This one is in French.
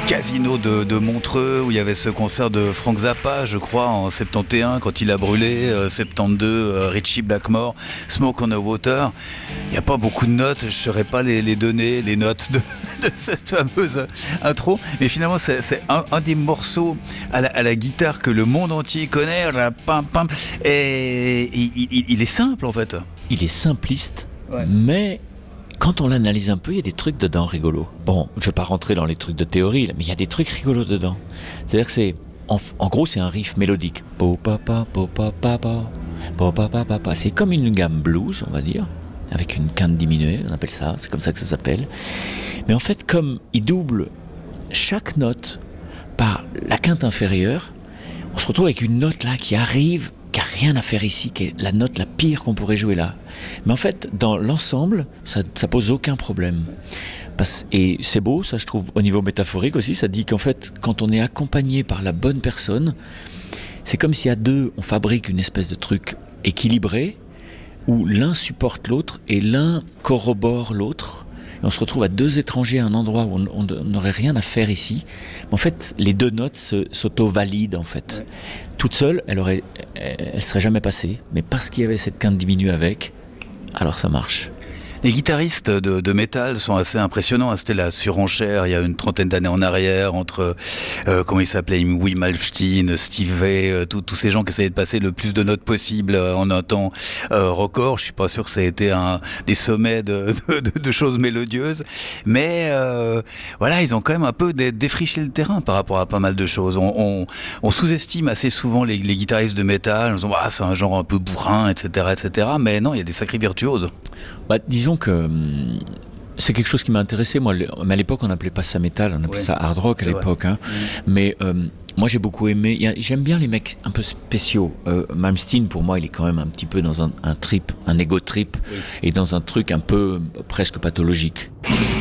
casino de Montreux où il y avait ce concert de Frank Zappa, je crois, en 71 quand il a brûlé, 72 Richie Blackmore, Smoke on the Water. Il n'y a pas beaucoup de notes, je ne saurais pas les donner, les notes de cette fameuse intro, mais finalement c'est un des morceaux à la guitare que le monde entier connaît, et il est simple en fait. Il est simpliste, ouais. Mais quand on l'analyse un peu, il y a des trucs dedans rigolos. Bon, je ne vais pas rentrer dans les trucs de théorie, là, mais il y a des trucs rigolos dedans. C'est-à-dire que c'est, en gros, c'est un riff mélodique. C'est comme une gamme blues, on va dire, avec une quinte diminuée, on appelle ça, c'est comme ça que ça s'appelle. Mais en fait, comme il double chaque note par la quinte inférieure, on se retrouve avec une note là qui arrive, qui n'a rien à faire ici, qui est la note la pire qu'on pourrait jouer là. Mais en fait, dans l'ensemble, ça pose aucun problème. Et c'est beau, ça je trouve, au niveau métaphorique aussi, ça dit qu'en fait, quand on est accompagné par la bonne personne, c'est comme si à deux, on fabrique une espèce de truc équilibré, où l'un supporte l'autre et l'un corrobore l'autre. Et on se retrouve à deux étrangers à un endroit où on n'aurait rien à faire ici. Mais en fait, les deux notes s'auto-valident en fait. Ouais. Toute seule, elle serait jamais passée. Mais parce qu'il y avait cette quinte diminuée avec, alors ça marche. Les guitaristes de métal sont assez impressionnants. C'était la surenchère il y a une trentaine d'années en arrière entre, comment il s'appelait, Wim Malmsteen, Steve Vai, tous ces gens qui essayaient de passer le plus de notes possible en un temps record. Je suis pas sûr que ça ait été des sommets de choses mélodieuses. Mais voilà, ils ont quand même un peu défriché le terrain par rapport à pas mal de choses. On sous-estime assez souvent les guitaristes de métal en disant ah, c'est un genre un peu bourrin, etc., etc. Mais non, il y a des sacrés virtuoses. Bah, disons que c'est quelque chose qui m'a intéressé. Moi, mais à l'époque, on n'appelait pas ça métal, on appelait ça hard rock à l'époque. Hein. Mais moi, j'ai beaucoup aimé. J'aime bien les mecs un peu spéciaux. Malmsteen, pour moi, il est quand même un petit peu dans un trip, un ego trip, et dans un truc un peu presque pathologique.